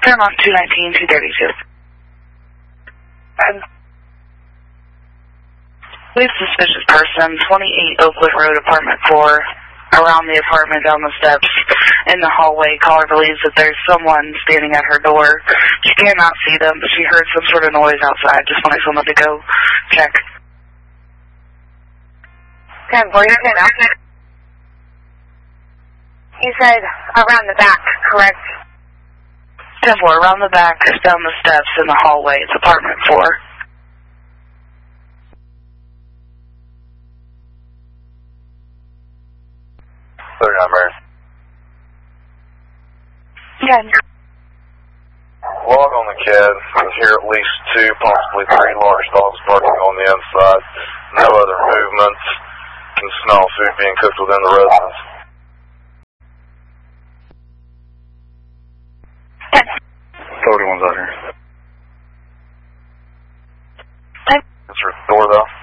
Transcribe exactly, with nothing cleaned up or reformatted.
Paramount two nineteen, two thirty-two. Um, we have suspicious person, twenty-eight Oakwood Road, apartment four, around the apartment, down the steps, in the hallway. Caller believes that there's someone standing at her door. She cannot see them, but she heard some sort of noise outside. Just wanted someone to go check. ten four, you're ten out. You said around the back, correct? ten four, around the back, down the steps, in the hallway. It's apartment four. thirty-nine, Mary. Yeah. Log on the C A D. I hear at least two, possibly three large dogs barking on the inside. No other movements. Can smell food being cooked within the residence. thirty-one's out here. Is there a door though?